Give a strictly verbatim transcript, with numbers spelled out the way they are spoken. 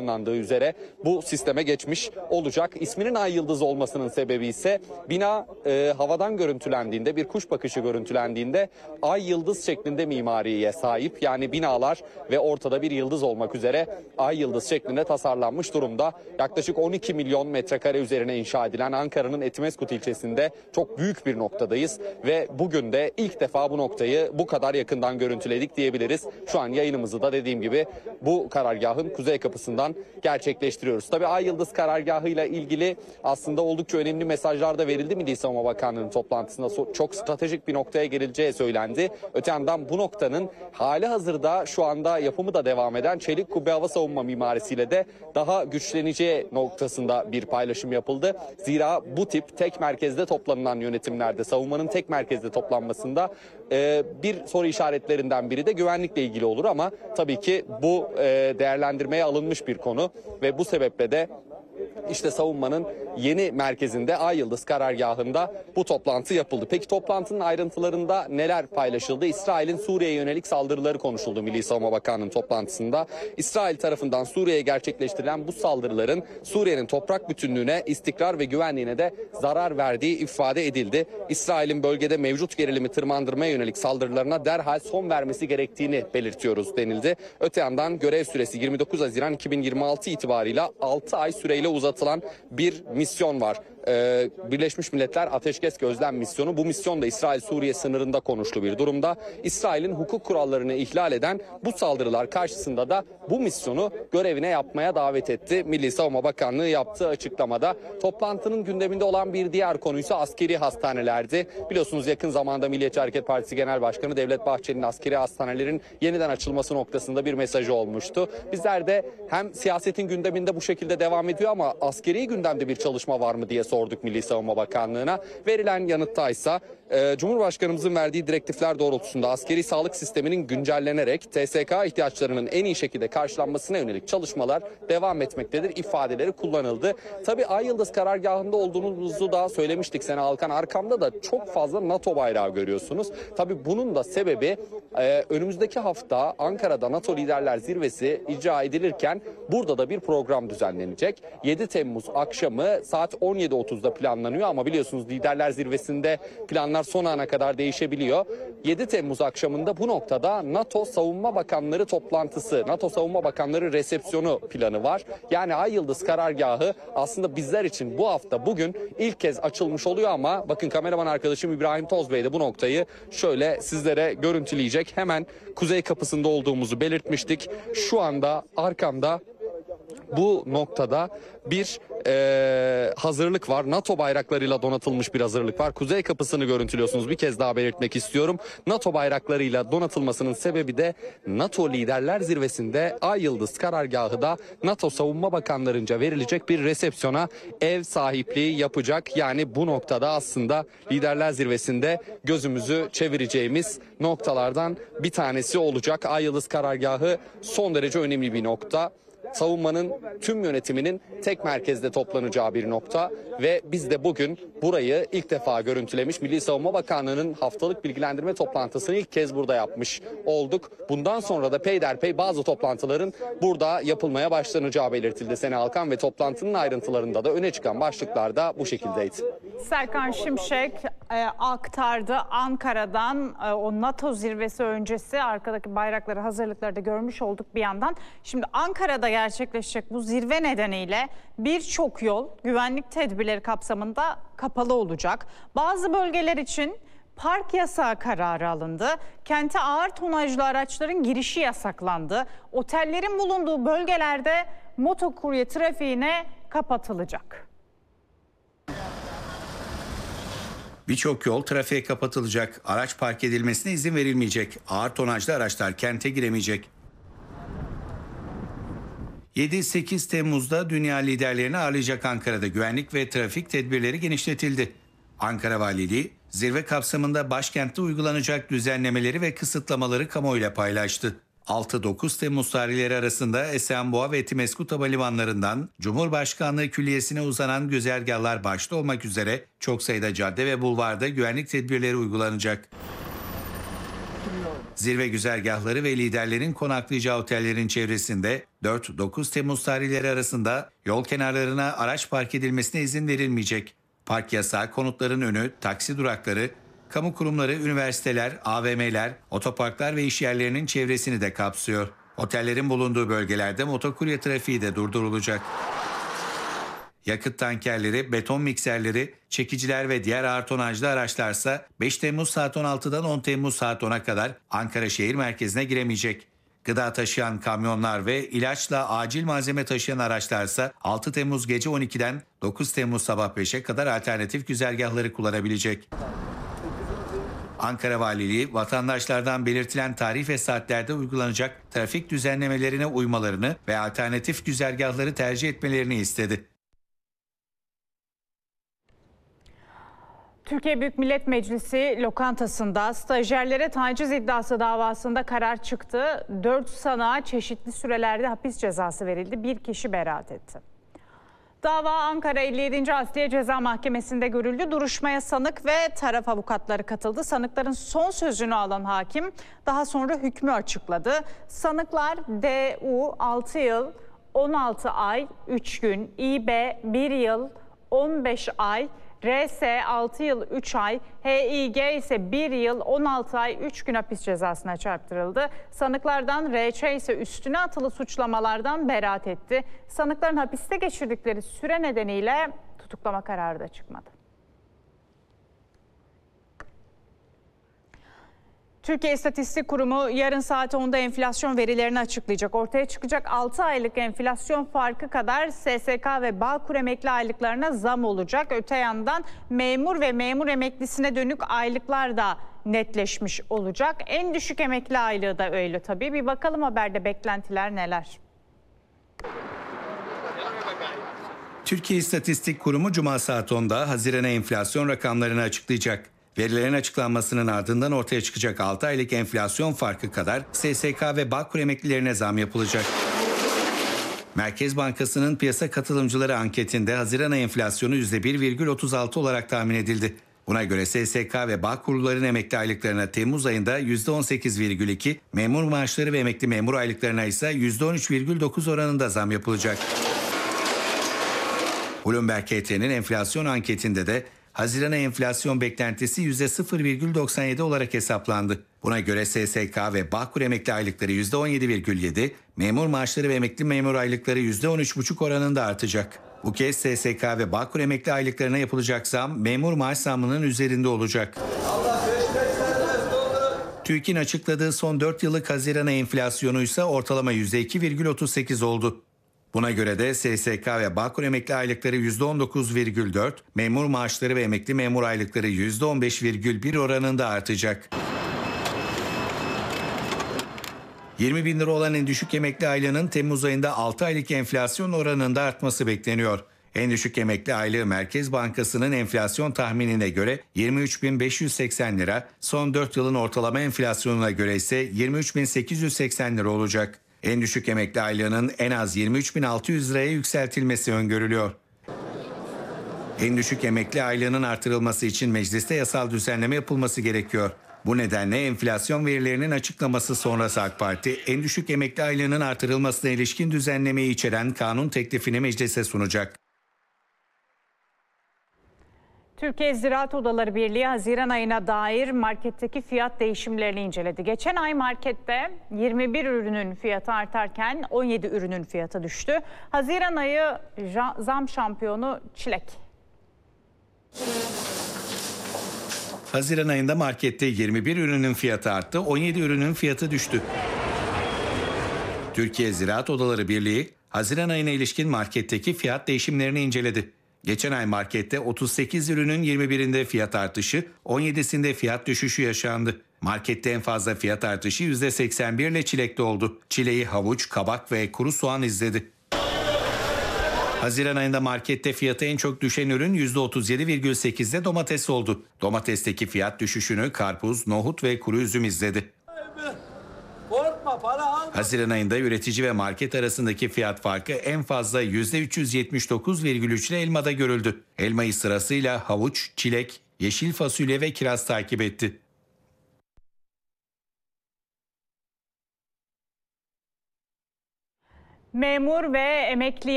planlandığı üzere bu sisteme geçmiş olacak. İsminin Ay Yıldız olmasının sebebi ise bina e, havadan görüntülendiğinde, bir kuş bakışı görüntülendiğinde Ay Yıldız şeklinde mimariye sahip. Yani binalar ve ortada bir yıldız olmak üzere Ay Yıldız şeklinde tasarlanmış durumda. Yaklaşık on iki milyon metrekare üzerine inşa edilen Ankara'nın Etimesgut ilçesinde çok büyük bir noktadayız ve bugün de ilk defa bu noktayı bu kadar yakından görüntüledik diyebiliriz. Şu an yayınımızı da dediğim gibi bu karargahın kuzey kapısından gerçekleştiriyoruz. Tabii Ay Yıldız karargahıyla ilgili aslında oldukça önemli mesajlar da verildi Milli Savunma Bakanlığı'nın toplantısında. Çok stratejik bir noktaya geleceği söylendi. Öte yandan bu noktanın hali hazırda şu anda yapımı da devam eden çelik kubbe hava savunma mimarisiyle de daha güçleneceği noktasında bir paylaşım yapıldı. Zira bu tip tek merkezde toplanılan yönetimlerde, savunmanın tek merkezde toplanmasında e, bir soru işaretlerinden biri de güvenlikle ilgili olur ama tabii ki bu e, değerlendirmeye alınmış bir konu ve bu sebeple de İşte savunmanın yeni merkezinde Ay Yıldız karargahında bu toplantı yapıldı. Peki toplantının ayrıntılarında neler paylaşıldı? İsrail'in Suriye'ye yönelik saldırıları konuşuldu Milli Savunma Bakanlığı'nın toplantısında. İsrail tarafından Suriye'ye gerçekleştirilen bu saldırıların Suriye'nin toprak bütünlüğüne, istikrar ve güvenliğine de zarar verdiği ifade edildi. İsrail'in bölgede mevcut gerilimi tırmandırmaya yönelik saldırılarına derhal son vermesi gerektiğini belirtiyoruz denildi. Öte yandan görev süresi yirmi dokuz Haziran iki bin yirmi altı itibarıyla altı ay süreyle uzatılan bir misyon var. Ee, Birleşmiş Milletler Ateşkes Gözlem Misyonu. Bu misyon da İsrail-Suriye sınırında konuşlu bir durumda. İsrail'in hukuk kurallarını ihlal eden bu saldırılar karşısında da bu misyonu görevine yapmaya davet etti. Milli Savunma Bakanlığı yaptığı açıklamada. Toplantının gündeminde olan bir diğer konuysa askeri hastanelerdi. Biliyorsunuz yakın zamanda Milliyetçi Hareket Partisi Genel Başkanı Devlet Bahçeli'nin askeri hastanelerin yeniden açılması noktasında bir mesajı olmuştu. Bizler de hem siyasetin gündeminde bu şekilde devam ediyor ama askeri gündemde bir çalışma var mı diye sorduk Milli Savunma Bakanlığı'na. Verilen yanıtta ise e, Cumhurbaşkanımızın verdiği direktifler doğrultusunda askeri sağlık sisteminin güncellenerek T S K ihtiyaçlarının en iyi şekilde karşılanmasına yönelik çalışmalar devam etmektedir ifadeleri kullanıldı. Tabii Ay Yıldız karargahında olduğunuzu da söylemiştik Sena Alkan. Arkamda da çok fazla NATO bayrağı görüyorsunuz. Tabii bunun da sebebi e, önümüzdeki hafta Ankara'da NATO Liderler Zirvesi icra edilirken burada da bir program düzenlenecek. yedi Temmuz akşamı saat on yedi otuzda planlanıyor ama biliyorsunuz Liderler Zirvesi'nde planlar son ana kadar değişebiliyor. yedi Temmuz akşamında bu noktada NATO Savunma Bakanları toplantısı, NATO Savunma Bakanları resepsiyonu planı var. Yani Ay Yıldız karargahı aslında bizler için bu hafta bugün ilk kez açılmış oluyor ama bakın kameraman arkadaşım İbrahim Tozbey de bu noktayı şöyle sizlere görüntüleyecek. Hemen kuzey kapısında olduğumuzu belirtmiştik. Şu anda arkamda bu noktada bir e, hazırlık var. NATO bayraklarıyla donatılmış bir hazırlık var. Kuzey kapısını görüntülüyorsunuz. Bir kez daha belirtmek istiyorum. NATO bayraklarıyla donatılmasının sebebi de NATO Liderler Zirvesi'nde Ay Yıldız karargahı da NATO Savunma Bakanlarınca verilecek bir resepsiyona ev sahipliği yapacak. Yani bu noktada aslında Liderler Zirvesi'nde gözümüzü çevireceğimiz noktalardan bir tanesi olacak. Ay Yıldız karargahı son derece önemli bir nokta. Savunmanın tüm yönetiminin tek merkezde toplanacağı bir nokta ve biz de bugün burayı ilk defa görüntülemiş. Milli Savunma Bakanlığı'nın haftalık bilgilendirme toplantısını ilk kez burada yapmış olduk. Bundan sonra da peyderpey bazı toplantıların burada yapılmaya başlanacağı belirtildi Sena Alkan ve toplantının ayrıntılarında da öne çıkan başlıklar da bu şekildeydi. Serkan Şimşek e, aktardı Ankara'dan e, o NATO zirvesi öncesi arkadaki bayrakları, hazırlıkları da görmüş olduk bir yandan. Şimdi Ankara'da gerçekleşecek bu zirve nedeniyle birçok yol güvenlik tedbirleri kapsamında kapalı olacak. Bazı bölgeler için park yasağı kararı alındı. Kente ağır tonajlı araçların girişi yasaklandı. Otellerin bulunduğu bölgelerde motokurye trafiğine kapatılacak. Birçok yol trafiğe kapatılacak. Araç park edilmesine izin verilmeyecek. Ağır tonajlı araçlar kente giremeyecek. yedi sekiz Temmuz'da dünya liderlerini ağırlayacak Ankara'da güvenlik ve trafik tedbirleri genişletildi. Ankara Valiliği, zirve kapsamında başkentte uygulanacak düzenlemeleri ve kısıtlamaları kamuoyuyla paylaştı. altı dokuz Temmuz tarihleri arasında Esenboğa ve Etimesgut havalimanlarından Cumhurbaşkanlığı Külliyesi'ne uzanan güzergahlar başta olmak üzere çok sayıda cadde ve bulvarda güvenlik tedbirleri uygulanacak. Zirve güzergahları ve liderlerin konaklayacağı otellerin çevresinde dört dokuz Temmuz tarihleri arasında yol kenarlarına araç park edilmesine izin verilmeyecek. Park yasağı konutların önü, taksi durakları, kamu kurumları, üniversiteler, A V M'ler, otoparklar ve iş yerlerinin çevresini de kapsıyor. Otellerin bulunduğu bölgelerde motokurye trafiği de durdurulacak. Yakıt tankerleri, beton mikserleri, çekiciler ve diğer ağır tonajlı araçlarsa beş Temmuz saat on altıdan on Temmuz saat ona kadar Ankara şehir merkezine giremeyecek. Gıda taşıyan kamyonlar ve ilaçla acil malzeme taşıyan araçlarsa altı Temmuz gece on ikiden dokuz Temmuz sabah beşe kadar alternatif güzergahları kullanabilecek. Ankara Valiliği vatandaşlardan belirtilen tarih ve saatlerde uygulanacak trafik düzenlemelerine uymalarını ve alternatif güzergahları tercih etmelerini istedi. Türkiye Büyük Millet Meclisi lokantasında stajyerlere taciz iddiası davasında karar çıktı. Dört sanığa çeşitli sürelerde hapis cezası verildi. Bir kişi beraat etti. Dava Ankara elli yedinci Asliye Ceza Mahkemesi'nde görüldü. Duruşmaya sanık ve taraf avukatları katıldı. Sanıkların son sözünü alan hakim daha sonra hükmü açıkladı. Sanıklar D U altı yıl on altı ay üç gün, İ B bir yıl on beş ay, R S altı yıl üç ay, H İ G ise bir yıl on altı ay üç gün hapis cezasına çarptırıldı. Sanıklardan R Ç ise üstüne atılı suçlamalardan beraat etti. Sanıkların hapiste geçirdikleri süre nedeniyle tutuklama kararı da çıkmadı. Türkiye İstatistik Kurumu yarın saat onda enflasyon verilerini açıklayacak. Ortaya çıkacak altı aylık enflasyon farkı kadar S S K ve Bağkur emekli aylıklarına zam olacak. Öte yandan memur ve memur emeklisine dönük aylıklar da netleşmiş olacak. En düşük emekli aylığı da öyle tabii. Bir bakalım haberde beklentiler neler? Türkiye İstatistik Kurumu Cuma saat onda Haziran'a enflasyon rakamlarını açıklayacak. Verilerin açıklanmasının ardından ortaya çıkacak altı aylık enflasyon farkı kadar S S K ve Bağkur emeklilerine zam yapılacak. Merkez Bankası'nın piyasa katılımcıları anketinde Haziran ayı enflasyonu yüzde bir virgül otuz altı olarak tahmin edildi. Buna göre S S K ve Bağkurluların emekli aylıklarına Temmuz ayında yüzde on sekiz virgül iki, memur maaşları ve emekli memur aylıklarına ise yüzde on üç virgül dokuz oranında zam yapılacak. Bloomberg H T'nin enflasyon anketinde de Haziran'a enflasyon beklentisi yüzde sıfır virgül doksan yedi olarak hesaplandı. Buna göre S S K ve Bağkur emekli aylıkları yüzde on yedi virgül yedi, memur maaşları ve emekli memur aylıkları yüzde on üç virgül beş oranında artacak. Bu kez S S K ve Bağkur emekli aylıklarına yapılacak zam memur maaş zammının üzerinde olacak. TÜİK'in açıkladığı son dört yıllık Haziran'a enflasyonu ise ortalama yüzde iki virgül otuz sekiz oldu. Buna göre de S S K ve Bağkur emekli aylıkları yüzde on dokuz virgül dört, memur maaşları ve emekli memur aylıkları yüzde on beş virgül bir oranında artacak. yirmi bin lira olan en düşük emekli aylığının Temmuz ayında altı aylık enflasyon oranında artması bekleniyor. En düşük emekli aylığı Merkez Bankası'nın enflasyon tahminine göre yirmi üç bin beş yüz seksen lira, son dört yılın ortalama enflasyonuna göre ise yirmi üç bin sekiz yüz seksen lira olacak. En düşük emekli aylığının en az yirmi üç bin altı yüz liraya yükseltilmesi öngörülüyor. En düşük emekli aylığının artırılması için mecliste yasal düzenleme yapılması gerekiyor. Bu nedenle enflasyon verilerinin açıklaması sonrası AK Parti, en düşük emekli aylığının artırılmasına ilişkin düzenlemeyi içeren kanun teklifini meclise sunacak. Türkiye Ziraat Odaları Birliği Haziran ayına dair marketteki fiyat değişimlerini inceledi. Geçen ay markette yirmi bir ürünün fiyatı artarken on yedi ürünün fiyatı düştü. Haziran ayı zam şampiyonu çilek. Haziran ayında markette yirmi bir ürünün fiyatı arttı, on yedi ürünün fiyatı düştü. Türkiye Ziraat Odaları Birliği Haziran ayına ilişkin marketteki fiyat değişimlerini inceledi. Geçen ay markette otuz sekiz ürünün yirmi birinde fiyat artışı, on yedisinde fiyat düşüşü yaşandı. Markette en fazla fiyat artışı yüzde seksen bir ile çilekte oldu. Çileği havuç, kabak ve kuru soğan izledi. Haziran ayında markette fiyatı en çok düşen ürün yüzde otuz yedi virgül sekizde domates oldu. Domatesteki fiyat düşüşünü karpuz, nohut ve kuru üzüm izledi. Haziran ayında üretici ve market arasındaki fiyat farkı en fazla yüzde üç yüz yetmiş dokuz virgül üç ile elmada görüldü. Elmayı sırasıyla havuç, çilek, yeşil fasulye ve kiraz takip etti. Memur ve emekli